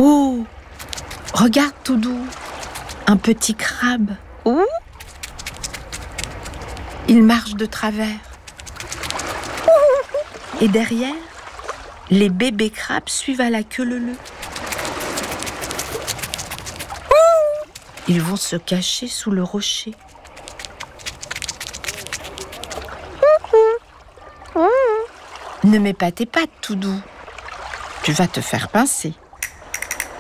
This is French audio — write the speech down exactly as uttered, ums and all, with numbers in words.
Oh, regarde Toudou, un petit crabe. Ouh. Il marche de travers. Et derrière, les bébés crabes suivent à la queue leu-leu. Ils vont se cacher sous le rocher. Ne mets pas tes pattes, Toudou. Tu vas te faire pincer.